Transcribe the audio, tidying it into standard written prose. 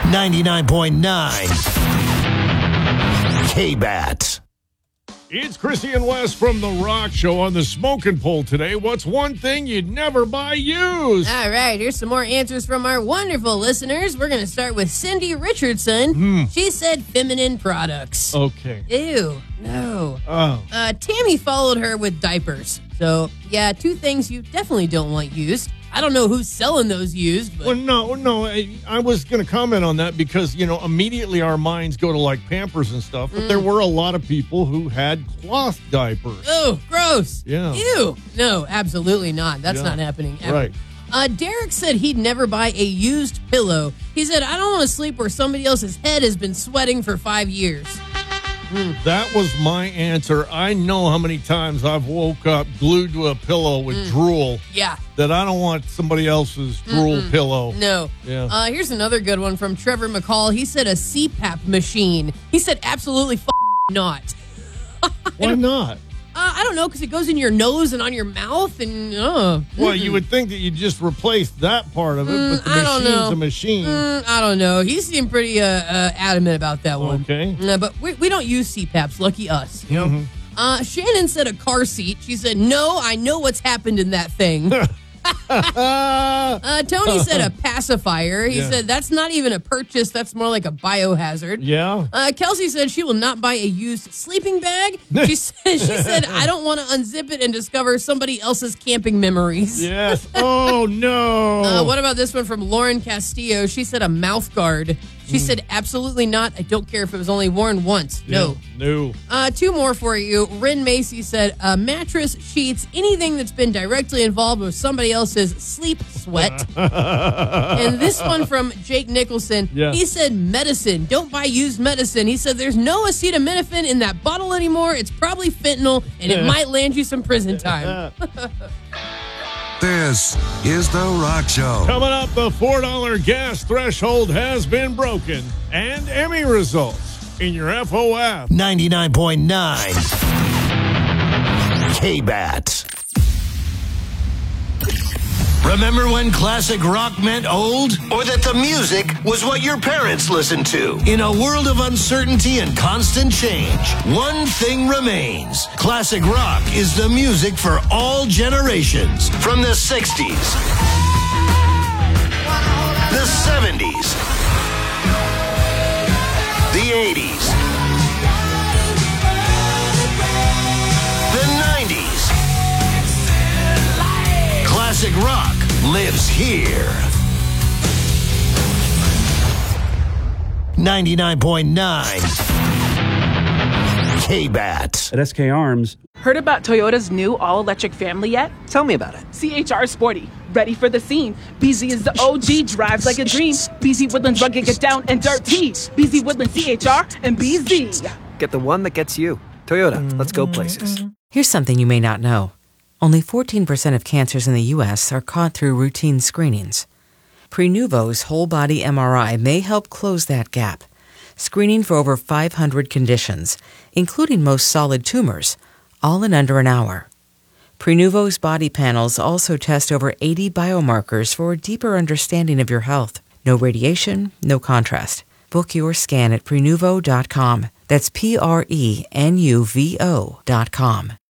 99.9 K-Bat. It's Chrissy and Wes from The Rock Show on the Smoking Pole today. What's one thing you'd never buy used? All right, here's some more answers from our wonderful listeners. We're going to start with Cindy Richardson. She said feminine products. Okay. Ew, no. Oh. Tammy followed her with diapers. So, yeah, two things you definitely don't want used. I don't know who's selling those used, but... Well, no. I was going to comment on that because, immediately our minds go to, like, Pampers and stuff. But there were a lot of people who had cloth diapers. Oh, gross. Yeah. Ew. No, absolutely not. That's not happening ever. Right. Derek said he'd never buy a used pillow. He said, I don't want to sleep where somebody else's head has been sweating for 5 years. That was my answer. I know how many times I've woke up glued to a pillow with drool. Yeah. That I don't want somebody else's drool pillow. No. Yeah. Here's another good one from Trevor McCall. He said a CPAP machine. He said absolutely not. Why not? I don't know, because it goes in your nose and on your mouth. And Well, you would think that you'd just replace that part of it, but the machine's a machine. I don't know. He seemed pretty adamant about that one. Okay. But we don't use CPAPs. Lucky us. You know? Shannon said a car seat. She said, no, I know what's happened in that thing. Tony said a pacifier. He said that's not even a purchase. That's more like a biohazard. Yeah. Kelsey said she will not buy a used sleeping bag. She said I don't want to unzip it and discover somebody else's camping memories. Yes. Oh, no. What about this one from Lauren Castillo? She said a mouth guard. She said absolutely not. I don't care if it was only worn once. No. No. Two more for you. Rin Macy said mattress, sheets, anything that's been directly involved with somebody else's sleep sweat. And this one from Jake Nicholson. Yeah. He said medicine. Don't buy used medicine. He said there's no acetaminophen in that bottle anymore. It's probably fentanyl, and it might land you some prison time. This is The Rock Show. Coming up, the $4 gas threshold has been broken. And Emmy results in your FOF. 99.9 K-Bat. Remember when classic rock meant old? Or that the music was what your parents listened to? In a world of uncertainty and constant change, one thing remains. Classic rock is the music for all generations. From the 60s, the 70s, the 80s, the 90s. Classic rock lives here. 99.9 K-Bat. At SK Arms. Heard about Toyota's new all-electric family yet? Tell me about it. CHR Sporty, ready for the scene. BZ is the OG, drives like a dream. BZ Woodlands rugged, get down and dirty. BZ Woodlands, CHR, and BZ. Get the one that gets you. Toyota, let's go places. Here's something you may not know. Only 14% of cancers in the U.S. are caught through routine screenings. Prenuvo's whole-body MRI may help close that gap, screening for over 500 conditions, including most solid tumors, all in under an hour. Prenuvo's body panels also test over 80 biomarkers for a deeper understanding of your health. No radiation, no contrast. Book your scan at Prenuvo.com. That's Prenuvo.com.